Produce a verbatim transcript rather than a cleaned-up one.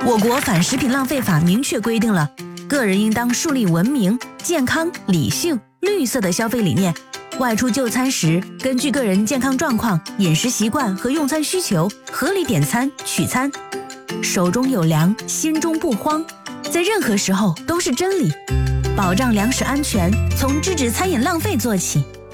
我国反食品浪费法明确规定了，个人应当树立文明、健康、理性、绿色的消费理念。外出就餐时，根据个人健康状况、饮食习惯和用餐需求，合理点餐取餐。手中有粮，心中不慌，在任何时候都是真理。保障粮食安全，从制止餐饮浪费做起。